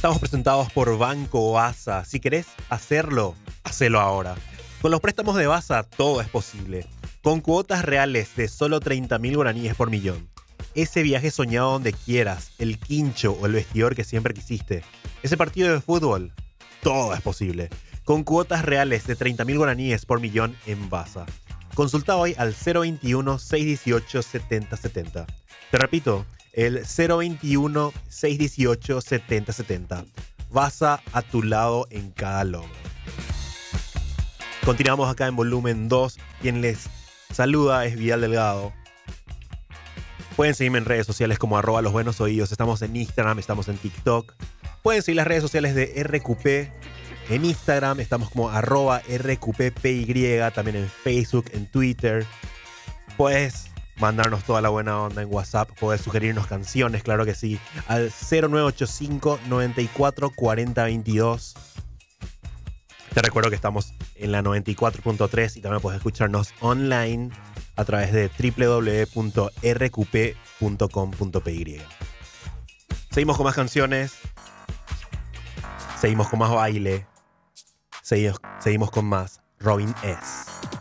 Estamos presentados por Banco Baza. Si querés hacerlo, hacelo ahora. Con los préstamos de Baza todo es posible. Con cuotas reales de solo 30.000 guaraníes por millón. Ese viaje soñado donde quieras, el quincho o el vestidor que siempre quisiste. Ese partido de fútbol, todo es posible. Con cuotas reales de 30.000 guaraníes por millón en Baza. Consulta hoy al 021-618-7070. Te repito, el 021-618-7070. Baza a tu lado en cada logro. Continuamos acá en volumen 2. Quien les saluda es Vidal Delgado. Pueden seguirme en redes sociales como @losbuenosoídos. Estamos en Instagram, estamos en TikTok. Pueden seguir las redes sociales de RQP. En Instagram estamos como @RQPPY. También en Facebook, en Twitter. Puedes mandarnos toda la buena onda en WhatsApp. Puedes sugerirnos canciones, claro que sí. Al 0985 94 40 22. Te recuerdo que estamos en la 94.3 y también puedes escucharnos online a través de www.rqp.com.py. Seguimos con más canciones. Seguimos con más baile. Seguimos con más Robin S.